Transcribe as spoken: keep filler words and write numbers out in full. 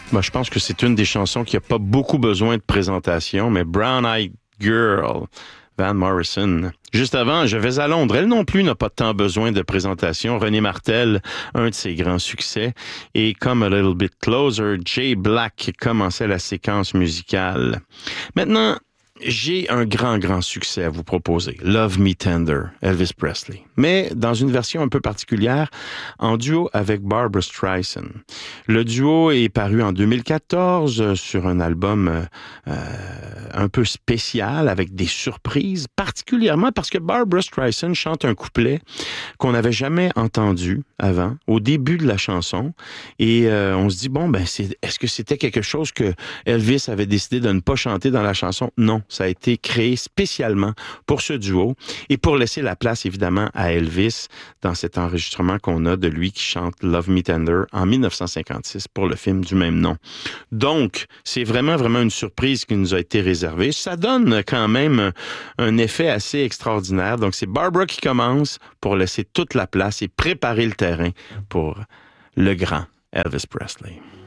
Ben, je pense que c'est une des chansons qui n'a pas beaucoup besoin de présentation, mais Brown Eyed Girl, Van Morrison. Juste avant, Je vais à Londres. Elle non plus n'a pas tant besoin de présentation. René Martel, un de ses grands succès. Et Come a Little Bit Closer, Jay Black commençait la séquence musicale. Maintenant, j'ai un grand, grand succès à vous proposer. Love Me Tender, Elvis Presley. Mais dans une version un peu particulière, en duo avec Barbra Streisand. Le duo est paru en deux mille quatorze sur un album euh, un peu spécial avec des surprises, particulièrement parce que Barbra Streisand chante un couplet qu'on n'avait jamais entendu avant, au début de la chanson. Et euh, on se dit, bon, ben, c'est, est-ce que c'était quelque chose que Elvis avait décidé de ne pas chanter dans la chanson? Non. Ça a été créé spécialement pour ce duo et pour laisser la place, évidemment, à Elvis dans cet enregistrement qu'on a de lui qui chante Love Me Tender en dix-neuf cent cinquante-six pour le film du même nom. Donc, c'est vraiment, vraiment une surprise qui nous a été réservée. Ça donne quand même un effet assez extraordinaire. Donc, c'est Barbra qui commence pour laisser toute la place et préparer le terrain pour le grand Elvis Presley.